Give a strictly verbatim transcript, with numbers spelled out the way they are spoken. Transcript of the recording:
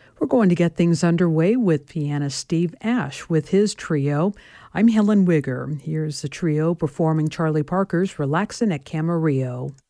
We're going to get things underway with pianist Steve Ash with his trio. I'm Helen Wigger. Here's the trio performing Charlie Parker's Relaxin' at Camarillo.